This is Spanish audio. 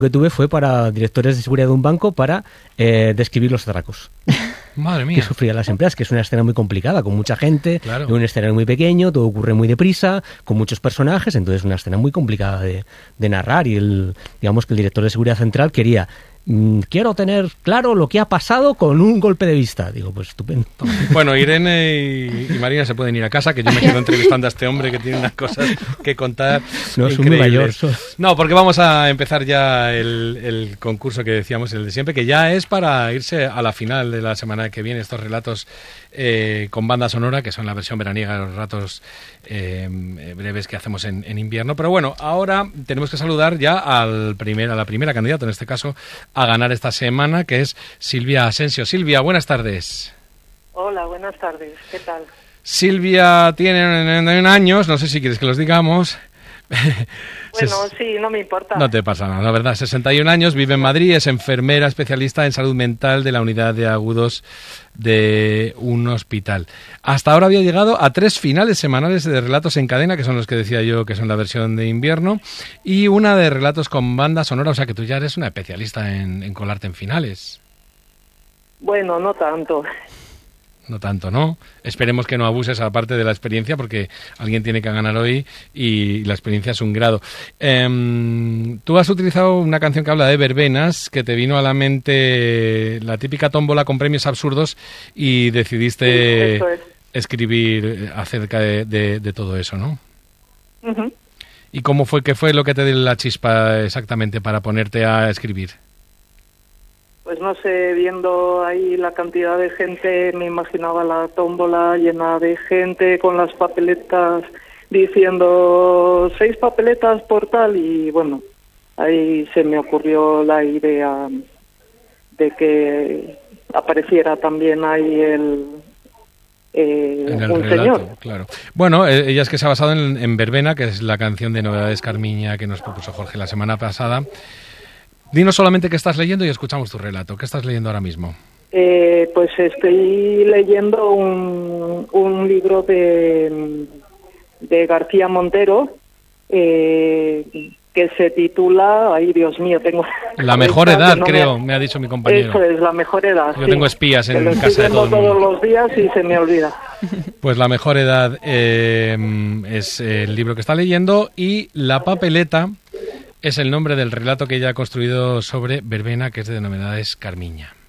que tuve fue para directores de seguridad de un banco para describir los atracos. Madre mía. Que sufrían las empresas, que es una escena muy complicada, con mucha gente, Claro. en un escenario muy pequeño, todo ocurre muy deprisa, con muchos personajes, entonces una escena muy complicada de narrar, y digamos que el director de seguridad central quería: quiero tener claro lo que ha pasado con un golpe de vista. Digo, pues estupendo. Bueno, Irene y Marina se pueden ir a casa, que yo me quedo entrevistando a este hombre que tiene unas cosas que contar No, es muy mayor. increíbles. No, porque vamos a empezar ya el concurso que decíamos, el de siempre, que ya es para irse a la final de la semana que viene, estos relatos con banda sonora, que son la versión veraniega de los relatos breves que hacemos en invierno. Pero bueno, ahora tenemos que saludar ya a la primera candidata, en este caso, a ganar esta semana, que es Silvia Asensio. Silvia, buenas tardes. Hola, buenas tardes. ¿Qué tal? Silvia tiene 91 años, no sé si quieres que los digamos. Bueno, sí, no me importa. No te pasa nada, la verdad. 61 años, vive en Madrid, es enfermera especialista en salud mental de la unidad de agudos de un hospital. Hasta ahora había llegado a 3 finales semanales de relatos en cadena, que son los que decía yo que son la versión de invierno, y una de relatos con banda sonora, o sea que tú ya eres una especialista en colarte en finales. Bueno, no tanto. No tanto, ¿no? Esperemos que no abuses aparte de la experiencia, porque alguien tiene que ganar hoy y la experiencia es un grado. Tú has utilizado una canción que habla de verbenas, que te vino a la mente la típica tómbola con premios absurdos y decidiste escribir acerca de todo eso, ¿no? Uh-huh. ¿Y qué fue lo que te dio la chispa exactamente para ponerte a escribir? Pues no sé, viendo ahí la cantidad de gente, me imaginaba la tómbola llena de gente con las papeletas diciendo 6 papeletas por tal, y bueno, ahí se me ocurrió la idea de que apareciera también ahí un relato, señor. Claro. Bueno, ella es que se ha basado en Verbena, que es la canción de Novedades Carmiña que nos propuso Jorge la semana pasada. Dinos solamente qué estás leyendo y escuchamos tu relato. ¿Qué estás leyendo ahora mismo? Pues estoy leyendo un libro de García Montero que se titula, ay Dios mío, tengo... La mejor edad, no creo, me ha dicho mi compañero. Eso es, La mejor edad. Yo sí. tengo espías en lo casa de todo el mundo. todos los días y se me olvida. Pues La mejor edad es el libro que está leyendo, y La papeleta es el nombre del relato que ella ha construido sobre Verbena, que es de Novedades Carmiña.